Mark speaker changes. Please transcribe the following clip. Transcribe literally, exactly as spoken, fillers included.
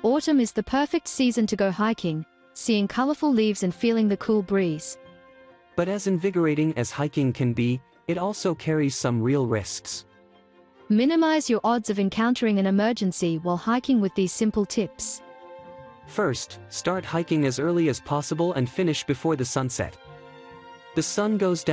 Speaker 1: Autumn is the perfect season to go hiking, seeing colorful leaves and feeling the cool breeze.
Speaker 2: But as invigorating as hiking can be, it also carries some real risks.
Speaker 1: Minimize your odds of encountering an emergency while hiking with these simple tips.
Speaker 2: First, start hiking as early as possible and finish before the sunset. The sun goes down